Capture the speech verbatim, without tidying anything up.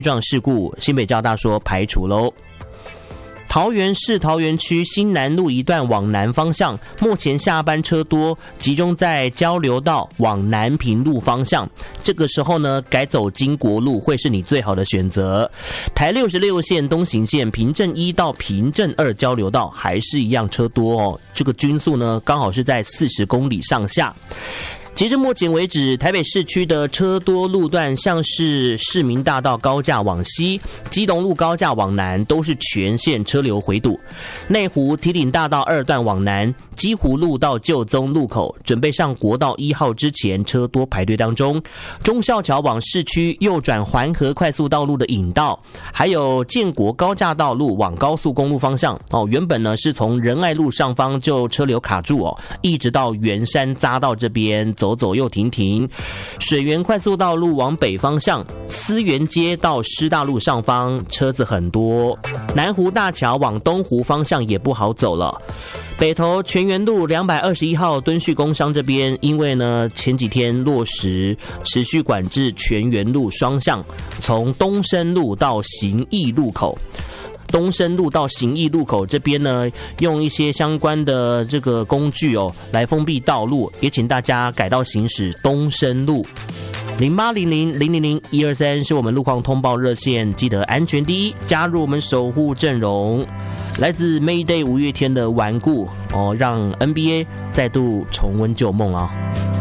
撞事故，新北交大说排除喽。桃园市桃园区新南路一段往南方向，目前下班车多，集中在交流道往南平路方向。这个时候呢，改走经国路会是你最好的选择。台六十六线东行线平镇一到平镇二交流道还是一样车多哦，这个均速呢刚好是在四十公里上下。截至目前为止，台北市区的车多路段，像是市民大道高架往西、基隆路高架往南，都是全线车流回堵。内湖堤顶大道二段往南，基湖路到旧宗路口，准备上国道一号之前，车多排队当中。忠孝桥往市区右转环河快速道路的引道，还有建国高架道路往高速公路方向哦，原本呢是从仁爱路上方就车流卡住哦，一直到圆山匝道这边。走走又停停，水源快速道路往北方向，思源街到师大路上方车子很多，南湖大桥往东湖方向也不好走了。北投全园路两百二十一号敦叙工商这边，因为呢前几天落实持续管制全园路双向，从东升路到行义路口。东升路到行义路口这边呢，用一些相关的这个工具哦，来封闭道路，也请大家改道行驶东升路。零八零零零零零一二三是我们路况通报热线，记得安全第一，加入我们守护阵容。来自 Mayday 五月天的顽固哦，让 N B A 再度重温旧梦啊、哦。